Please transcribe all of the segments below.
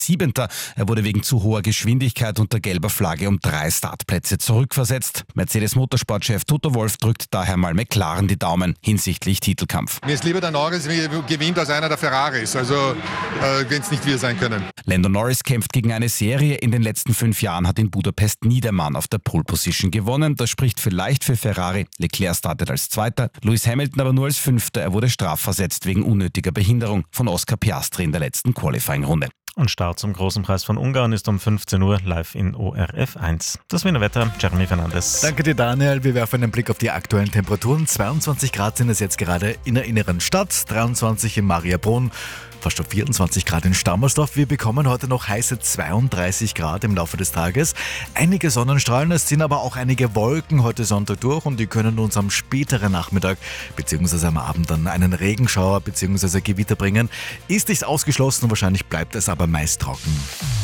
Siebenter. Er wurde wegen zu hoher Geschwindigkeit unter gelber Flagge um 3 Startplätze zurückversetzt. Mercedes-Motorsportchef Toto Wolff drückt daher mal McLaren die Daumen hinsichtlich Titelkampf. Mir ist lieber der Norris gewinnt als einer der Ferraris, also wenn es nicht wir sein können. Lando Norris kämpft gegen eine Serie. In den letzten 5 Jahren hat in Budapest Niedermann auf der Pole Position gewonnen. Das spricht vielleicht für Ferrari. Leclerc startet als Zweiter, Lewis Hamilton aber nur als Fünfter. Er wurde strafversetzt wegen unnötiger Behinderung von Oscar Piastri in der letzten Qualifying-Runde. Und Start zum Großen Preis von Ungarn ist um 15 Uhr live in ORF 1. Das Wiener Wetter, Jeremy Fernandes. Danke dir, Daniel. Wir werfen einen Blick auf die aktuellen Temperaturen. 22 Grad sind es jetzt gerade in der inneren Stadt, 23 in Mariabrunn, fast schon 24 Grad in Stammersdorf. Wir bekommen heute noch heiße 32 Grad im Laufe des Tages. Einige Sonnenstrahlen, es ziehen aber auch einige Wolken heute Sonntag durch und die können uns am späteren Nachmittag bzw. am Abend dann einen Regenschauer bzw. Gewitter bringen. Ist nicht ausgeschlossen, wahrscheinlich bleibt es aber meist trocken.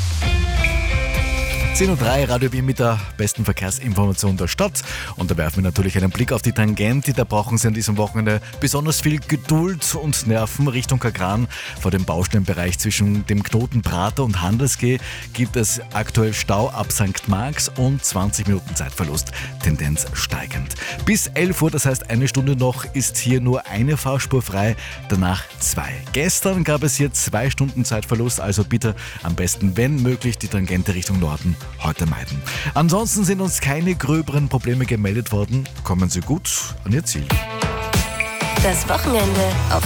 10.03 Uhr, Radio Wien mit der besten Verkehrsinformation der Stadt. Und da werfen wir natürlich einen Blick auf die Tangente. Da brauchen Sie an diesem Wochenende besonders viel Geduld und Nerven. Richtung Kagran vor dem Baustellenbereich zwischen dem Knoten Prater und Handelsgeh gibt es aktuell Stau ab St. Marx und 20 Minuten Zeitverlust, Tendenz steigend. Bis 11 Uhr, das heißt eine Stunde noch, ist hier nur eine Fahrspur frei, danach 2. Gestern gab es hier 2 Stunden Zeitverlust, also bitte am besten, wenn möglich, die Tangente Richtung Norden heute meiden. Ansonsten sind uns keine gröberen Probleme gemeldet worden. Kommen Sie gut an Ihr Ziel. Das Wochenende auf